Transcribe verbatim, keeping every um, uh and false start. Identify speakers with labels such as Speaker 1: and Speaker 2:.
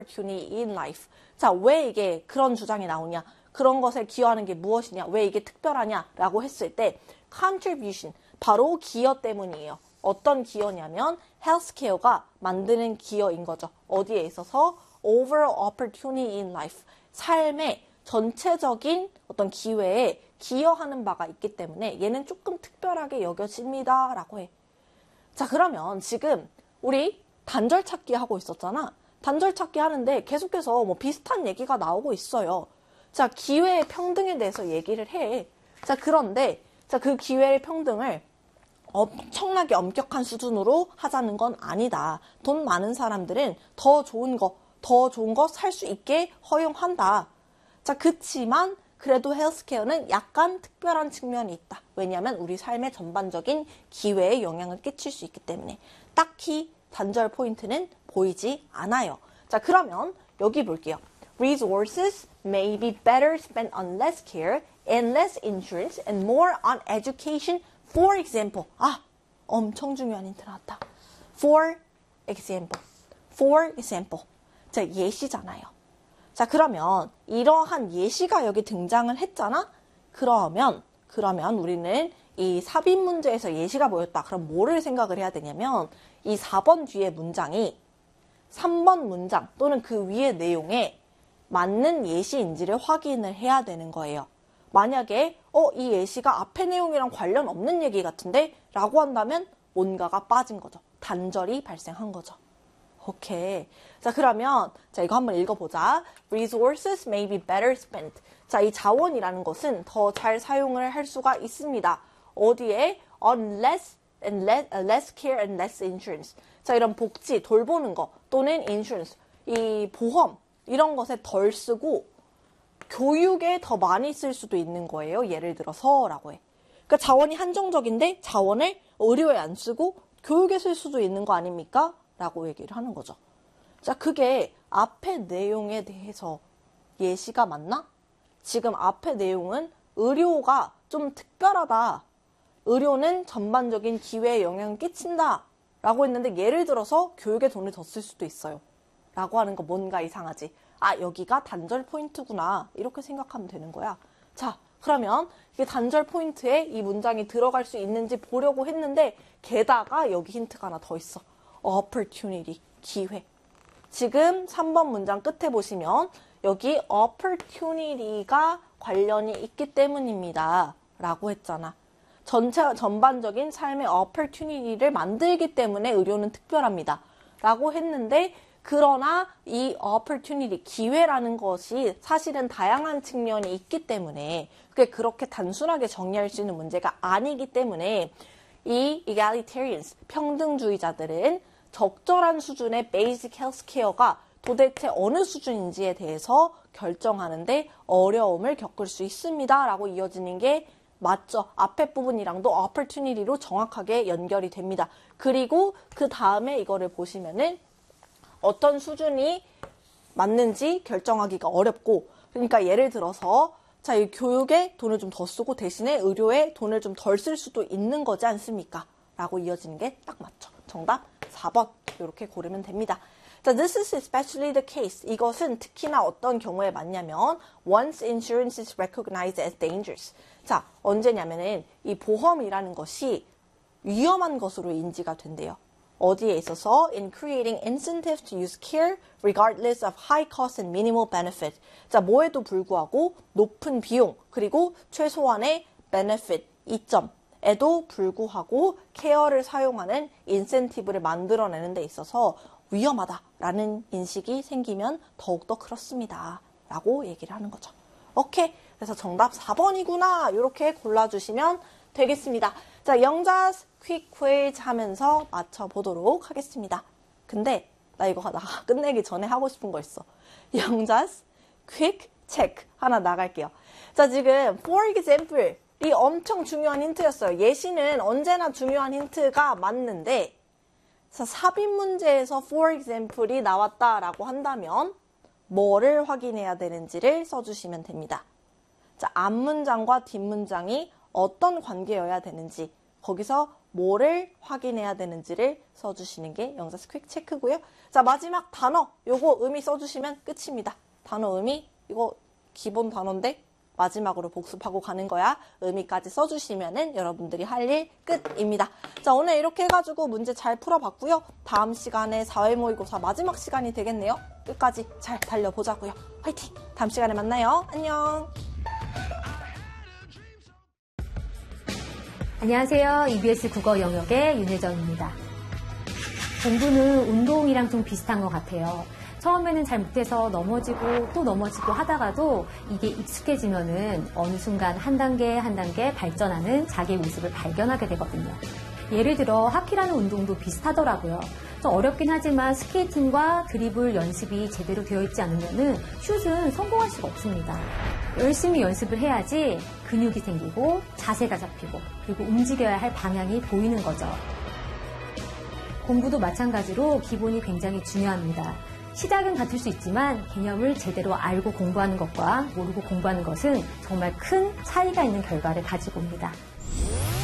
Speaker 1: opportunity in life. 자, 왜 이게 그런 주장이 나오냐? 그런 것에 기여하는 게 무엇이냐? 왜 이게 특별하냐라고 했을 때 contribution, 바로 기여 때문이에요. 어떤 기여냐면 헬스케어가 만드는 기여인 거죠. 어디에 있어서? overall opportunity in life. 삶의 전체적인 어떤 기회에 기여하는 바가 있기 때문에 얘는 조금 특별하게 여겨집니다. 라고 해. 자, 그러면 지금 우리 단절 찾기 하고 있었잖아. 단절 찾기 하는데 계속해서 뭐 비슷한 얘기가 나오고 있어요. 자, 기회의 평등에 대해서 얘기를 해. 자, 그런데 자, 그 기회의 평등을 엄청나게 엄격한 수준으로 하자는 건 아니다. 돈 많은 사람들은 더 좋은 거, 더 좋은 거 살 수 있게 허용한다. 자, 그치만 그래도 헬스케어는 약간 특별한 측면이 있다. 왜냐하면 우리 삶의 전반적인 기회에 영향을 끼칠 수 있기 때문에 딱히 단절 포인트는 보이지 않아요. 자, 그러면 여기 볼게요. Resources may be better spent on less care and less insurance and more on education. For example. 아, 엄청 중요한 힌트 나왔다. For example. For example. 자, 예시잖아요. 자, 그러면 이러한 예시가 여기 등장을 했잖아? 그러면, 그러면 우리는 이 삽입 문제에서 예시가 뭐였다? 그럼 뭐를 생각을 해야 되냐면 이 사 번 뒤에 문장이 삼 번 문장 또는 그 위의 내용에 맞는 예시인지를 확인을 해야 되는 거예요. 만약에 어, 이 예시가 앞의 내용이랑 관련 없는 얘기 같은데? 라고 한다면 뭔가가 빠진 거죠. 단절이 발생한 거죠. 오케이. 자, 그러면 자, 이거 한번 읽어보자. Resources may be better spent. 자, 이 자원이라는 것은 더 잘 사용을 할 수가 있습니다. 어디에? On less and less, uh, less care and less insurance. 자, 이런 복지, 돌보는 거 또는 insurance, 이 보험 이런 것에 덜 쓰고 교육에 더 많이 쓸 수도 있는 거예요. 예를 들어서 라고 해. 그러니까 자원이 한정적인데 자원을 의료에 안 쓰고 교육에 쓸 수도 있는 거 아닙니까? 라고 얘기를 하는 거죠. 자, 그게 앞의 내용에 대해서 예시가 맞나? 지금 앞의 내용은 의료가 좀 특별하다. 의료는 전반적인 기회에 영향을 끼친다. 라고 했는데 예를 들어서 교육에 돈을 더 쓸 수도 있어요. 라고 하는 거 뭔가 이상하지. 아, 여기가 단절 포인트구나. 이렇게 생각하면 되는 거야. 자, 그러면 이게 단절 포인트에 이 문장이 들어갈 수 있는지 보려고 했는데 게다가 여기 힌트가 하나 더 있어. opportunity, 기회. 지금 삼 번 문장 끝에 보시면 여기 opportunity가 관련이 있기 때문입니다. 라고 했잖아. 전체, 전반적인 삶의 opportunity를 만들기 때문에 의료는 특별합니다. 라고 했는데 그러나 이 opportunity, 기회라는 것이 사실은 다양한 측면이 있기 때문에 그게 그렇게 단순하게 정리할 수 있는 문제가 아니기 때문에 이 egalitarians, 평등주의자들은 적절한 수준의 basic health care가 도대체 어느 수준인지에 대해서 결정하는데 어려움을 겪을 수 있습니다. 라고 이어지는 게 맞죠. 앞에 부분이랑도 opportunity로 정확하게 연결이 됩니다. 그리고 그 다음에 이거를 보시면은 어떤 수준이 맞는지 결정하기가 어렵고, 그러니까 예를 들어서 자, 이 교육에 돈을 좀 더 쓰고 대신에 의료에 돈을 좀 덜 쓸 수도 있는 거지 않습니까? 라고 이어지는 게 딱 맞죠. 정답 사 번 이렇게 고르면 됩니다. 자, this is especially the case. 이것은 특히나 어떤 경우에 맞냐면 once insurance is recognized as dangerous. 자, 언제냐면은 이 보험이라는 것이 위험한 것으로 인지가 된대요. 어디에 있어서 in creating incentives to use care regardless of high cost and minimal benefit. 자, 뭐에도 불구하고 높은 비용 그리고 최소한의 benefit 이점에도 불구하고 케어를 사용하는 인센티브를 만들어내는 데 있어서 위험하다라는 인식이 생기면 더욱더 그렇습니다. 라고 얘기를 하는 거죠. 오케이. 그래서 정답 사 번이구나. 이렇게 골라주시면 되겠습니다. 자, 영자스 퀵 퀴즈 하면서 맞춰보도록 하겠습니다. 근데 나 이거 나 끝내기 전에 하고 싶은 거 있어. 영자스 퀵 체크 하나 나갈게요. 자, 지금 for example 이 엄청 중요한 힌트였어요. 예시는 언제나 중요한 힌트가 맞는데 자, 삽입 문제에서 for example이 나왔다라고 한다면 뭐를 확인해야 되는지를 써주시면 됩니다. 자, 앞문장과 뒷문장이 어떤 관계여야 되는지 거기서 뭐를 확인해야 되는지를 써주시는 게 영자스 퀵 체크고요. 자, 마지막 단어 요거 의미 써주시면 끝입니다. 단어 의미 이거 기본 단어인데 마지막으로 복습하고 가는 거야. 의미까지 써주시면은 여러분들이 할 일 끝입니다. 자, 오늘 이렇게 해가지고 문제 잘 풀어봤고요. 다음 시간에 사회 모의고사 마지막 시간이 되겠네요. 끝까지 잘 달려보자고요. 화이팅! 다음 시간에 만나요. 안녕!
Speaker 2: 안녕하세요. 이비에스 국어 영역의 윤혜정입니다. 공부는 운동이랑 좀 비슷한 것 같아요. 처음에는 잘 못해서 넘어지고 또 넘어지고 하다가도 이게 익숙해지면은 어느 순간 한 단계 한 단계 발전하는 자기의 모습을 발견하게 되거든요. 예를 들어 하키라는 운동도 비슷하더라고요. 좀 어렵긴 하지만 스케이팅과 드리블 연습이 제대로 되어 있지 않으면은 슛은 성공할 수가 없습니다. 열심히 연습을 해야지 근육이 생기고 자세가 잡히고 그리고 움직여야 할 방향이 보이는 거죠. 공부도 마찬가지로 기본이 굉장히 중요합니다. 시작은 같을 수 있지만 개념을 제대로 알고 공부하는 것과 모르고 공부하는 것은 정말 큰 차이가 있는 결과를 가지고 옵니다.